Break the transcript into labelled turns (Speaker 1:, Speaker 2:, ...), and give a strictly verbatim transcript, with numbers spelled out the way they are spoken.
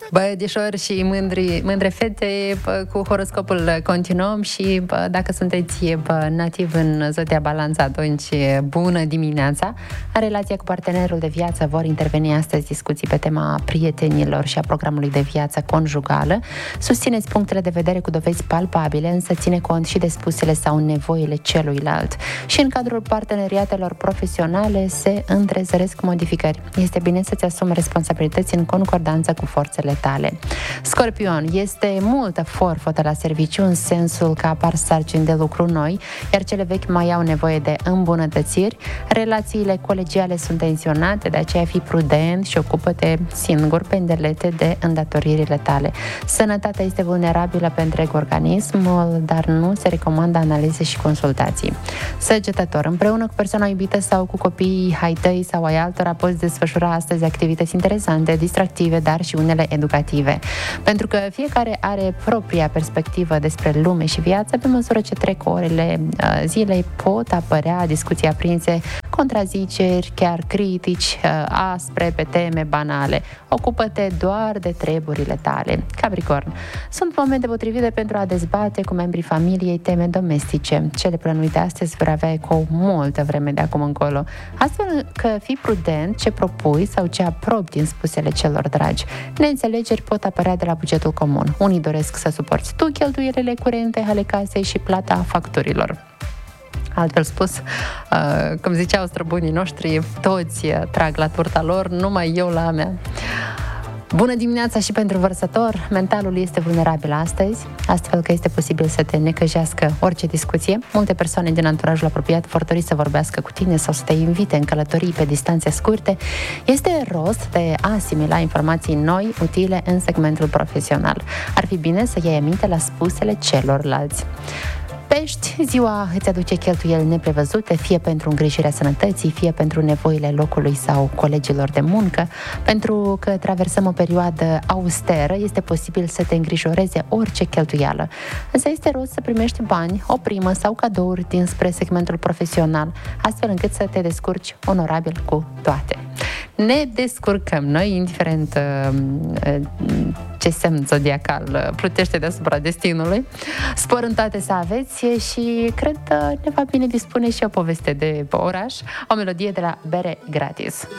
Speaker 1: Băiețișori și mândri, mândre fete, bă, cu horoscopul continuăm și bă, dacă sunteți bă, nativ în zodia Balanța, atunci bună dimineața. În relația cu partenerul de viață vor interveni astăzi discuții pe tema prietenilor și a programului de viață conjugală. Susțineți punctele de vedere cu dovezi palpabile, însă ține cont și de spusele sau nevoile celuilalt. Și în cadrul parteneriatelor profesionale se întrezăresc modificări. Este bine să-ți asumi responsabilități în concordanță cu forțele tale. Scorpion, este multă forfotă la serviciu în sensul că apar sarcini de lucru noi, iar cele vechi mai au nevoie de îmbunătățiri. Relațiile colegiale sunt tensionate, de aceea fii prudent și ocupă-te singur pe îndelete de îndatoririle tale. Sănătatea este vulnerabilă pe întreg organismul, dar nu se recomandă analize și consultații. Săgetător, împreună cu persoana iubită sau cu copiii ai tăi sau ai altora poți desfășura astăzi activități interesante, distractive, dar și unele educative. Pentru că fiecare are propria perspectivă despre lume și viață, pe măsură ce trec orele zilei pot apărea discuții aprinse, contraziceri, chiar critici aspre pe teme banale. Ocupă-te doar de treburile tale. Capricorn, sunt momente potrivite pentru a dezbate cu membrii familiei teme domestice. Cele plănuite astăzi vor avea eco multă vreme de acum încolo. Astfel că fii prudent ce propui sau ce aprobi din spusele celor dragi. Neînțelegeri pot apărea de la bugetul comun. Unii doresc să suporți tu cheltuielile curente ale casei și plata facturilor. Altfel spus, uh, cum ziceau străbunii noștri, toți trag la turta lor, numai eu la a mea. Bună dimineața și pentru vărsător, mentalul este vulnerabil astăzi, astfel că este posibil să te necăjească orice discuție. Multe persoane din anturajul apropiat vor dori să vorbească cu tine sau să te invite în călătorii pe distanțe scurte. Este rost de a asimila informații noi, utile în segmentul profesional. Ar fi bine să iei aminte la spusele celorlalți. Pești, ziua îți aduce cheltuieli neprevăzute, fie pentru îngrijirea sănătății, fie pentru nevoile locului sau colegilor de muncă. Pentru că traversăm o perioadă austeră, este posibil să te îngrijoreze orice cheltuială. Însă este rost să primești bani, o primă sau cadouri dinspre segmentul profesional, astfel încât să te descurci onorabil cu toate. Ne descurcăm noi, indiferent uh, ce semn zodiacal plutește deasupra destinului. Spor în toate să aveți și cred că ne va bine dispune și o poveste de oraș, o melodie de la Bere Gratis.